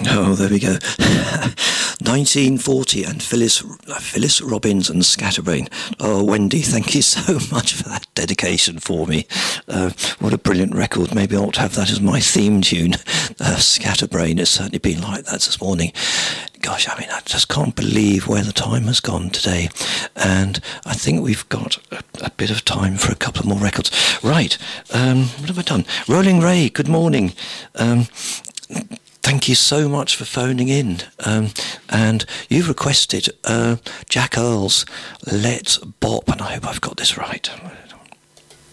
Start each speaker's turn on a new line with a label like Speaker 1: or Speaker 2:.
Speaker 1: Oh, there we go. 1940 and Phyllis Robbins and Scatterbrain. Oh, Wendy, thank you so much for that dedication for me. What a brilliant record. Maybe I ought to have that as my theme tune. Scatterbrain has certainly been like that this morning. Gosh, I mean, I just can't believe where the time has gone today. And I think we've got a bit of time for a couple of more records. Right, what have I done? Rolling Ray, good morning. Thank you so much for phoning in. And you've requested Jack Earl's Let's Bop, and I hope I've got this right.